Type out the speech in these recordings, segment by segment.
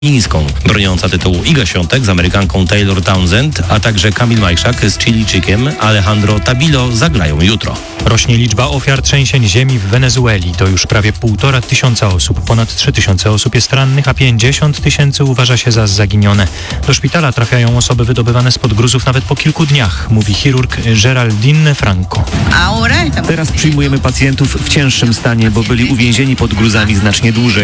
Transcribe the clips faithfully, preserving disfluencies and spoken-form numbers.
chińską. Broniąca tytułu Iga Świątek z Amerykanką Taylor Townsend, a także Kamil Majszak z Chili Chickiem, Alejandro Tabilo zagrają jutro. Rośnie liczba ofiar trzęsień ziemi w Wenezueli. To już prawie półtora tysiąca osób. Ponad trzy tysiące osób jest rannych, a pięćdziesiąt tysięcy uważa się za zaginione. Do szpitala trafiają osoby wydobywane spod gruzów nawet po kilku dniach, mówi chirurg Geraldine Franco. Teraz przyjmujemy pacjentów w cięższym stanie, bo byli uwięzieni pod gruzami znacznie dłużej.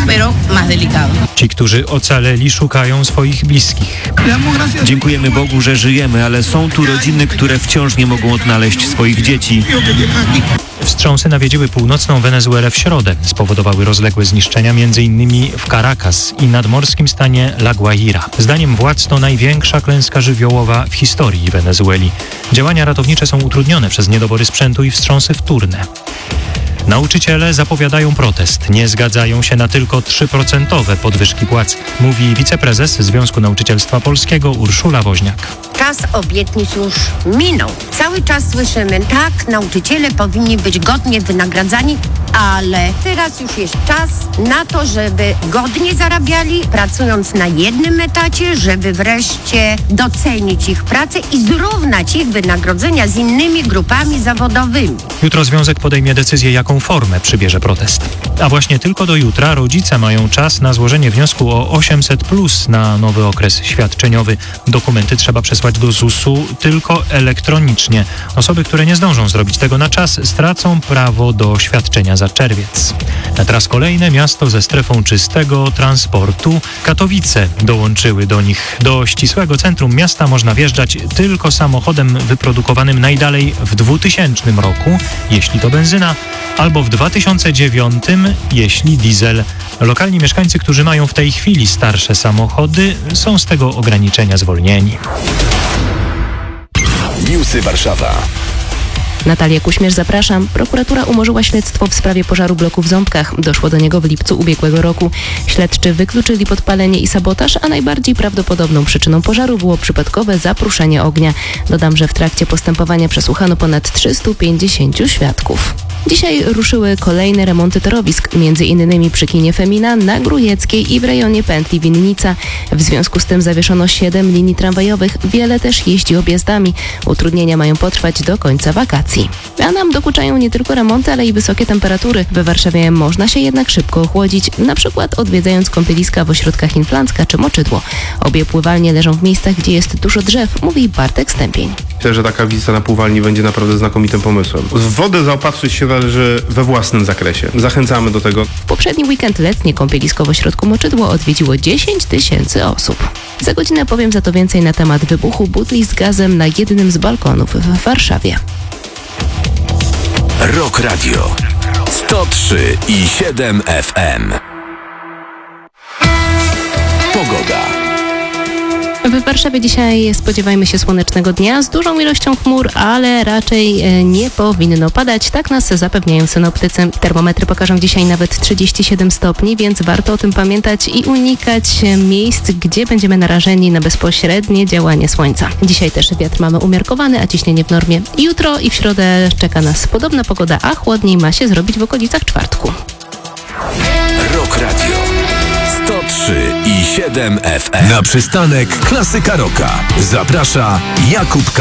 Ci, którzy ocaleli, szukają swoich bliskich. Dziękujemy Bogu, że żyjemy, ale są tu rodziny, które wciąż nie mogą odnaleźć swoich dzieci. Wstrząsy nawiedziły północną Wenezuelę w środę. Spowodowały rozległe zniszczenia m.in. w Caracas i nadmorskim stanie La Guaira. Zdaniem władz to największa klęska żywiołowa w historii Wenezueli. Działania ratownicze są utrudnione przez niedobory sprzętu i wstrząsy wtórne. Nauczyciele zapowiadają protest. Nie zgadzają się na tylko trzy procent podwyżki płac, mówi wiceprezes Związku Nauczycielstwa Polskiego Urszula Woźniak. Czas obietnic już minął. Cały czas słyszymy, tak, nauczyciele powinni być godnie wynagradzani, ale teraz już jest czas na to, żeby godnie zarabiali, pracując na jednym etacie, żeby wreszcie docenić ich pracę i zrównać ich wynagrodzenia z innymi grupami zawodowymi. Jutro związek podejmie decyzję, jaką formę przybierze protest. A właśnie tylko do jutra rodzice mają czas na złożenie wniosku o osiemset plus na nowy okres świadczeniowy. Dokumenty trzeba przesłać do zusu tylko elektronicznie. Osoby, które nie zdążą zrobić tego na czas, stracą prawo do świadczenia za czerwiec. A teraz kolejne miasto ze strefą czystego transportu. Katowice dołączyły do nich. Do ścisłego centrum miasta można wjeżdżać tylko samochodem wyprodukowanym najdalej w dwutysięcznym roku, jeśli to benzyna, albo w dwa tysiące dziewiątym, jeśli diesel. Lokalni mieszkańcy, którzy mają w tej chwili starsze samochody, są z tego ograniczenia zwolnieni. Newsy Warszawa. Natalia Kuśmierz, zapraszam. Prokuratura umorzyła śledztwo w sprawie pożaru bloku w Ząbkach. Doszło do niego w lipcu ubiegłego roku. Śledczy wykluczyli podpalenie i sabotaż, a najbardziej prawdopodobną przyczyną pożaru było przypadkowe zapruszenie ognia. Dodam, że w trakcie postępowania przesłuchano ponad trzystu pięćdziesięciu świadków. Dzisiaj ruszyły kolejne remonty torowisk, między innymi przy kinie Femina, na Grujeckiej i w rejonie pętli Winnica. W związku z tym zawieszono siedem linii tramwajowych. Wiele też jeździ objazdami. Utrudnienia mają potrwać do końca wakacji. A nam dokuczają nie tylko remonty, ale i wysokie temperatury. We Warszawie można się jednak szybko ochłodzić, na przykład odwiedzając kąpieliska w ośrodkach Inflancka czy Moczydło. Obie pływalnie leżą w miejscach, gdzie jest dużo drzew, mówi Bartek Stępień. Myślę, że taka wizyta na pływalni będzie naprawdę znakomitym pomysłem. W wodę zaopatrzyć się należy we własnym zakresie. Zachęcamy do tego. W poprzedni weekend letnie kąpielisko w ośrodku Moczydło odwiedziło dziesięć tysięcy osób. Za godzinę powiem za to więcej na temat wybuchu butli z gazem na jednym z balkonów w Warszawie. Rock Radio sto trzy i siedem F M. Pogoda. W Warszawie dzisiaj spodziewajmy się słonecznego dnia z dużą ilością chmur, ale raczej nie powinno padać. Tak nas zapewniają synoptycy. Termometry pokażą dzisiaj nawet trzydzieści siedem stopni, więc warto o tym pamiętać i unikać miejsc, gdzie będziemy narażeni na bezpośrednie działanie słońca. Dzisiaj też wiatr mamy umiarkowany, a ciśnienie w normie. Jutro i w środę czeka nas podobna pogoda, a chłodniej ma się zrobić w okolicach czwartku. Rock Radio sto trzy i siedem F M. Na przystanek Klasyka Rocka zaprasza Jakub